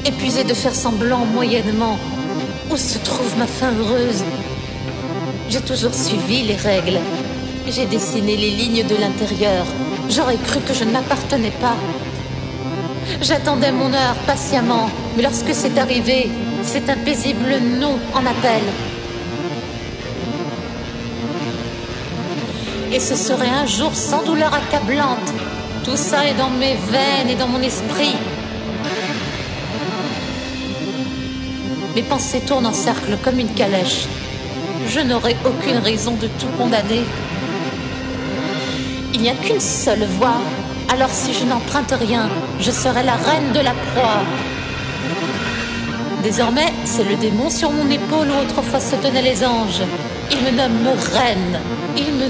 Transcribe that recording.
Épuisée de faire semblant moyennement, où se trouve ma fin heureuse? J'ai toujours suivi les règles. J'ai dessiné les lignes de l'intérieur. J'aurais cru que je ne m'appartenais pas. J'attendais mon heure patiemment, mais lorsque c'est arrivé, c'est un paisible non en appel. Et ce serait un jour sans douleur accablante. Tout ça est dans mes veines et dans mon esprit. Mes pensées tournent en cercle comme une calèche. Je n'aurai aucune raison de tout condamner. Il n'y a qu'une seule voie. Alors si je n'emprunte rien, je serai la reine de la proie. Désormais, c'est le démon sur mon épaule où autrefois se tenaient les anges. Il me nomme reine. Il me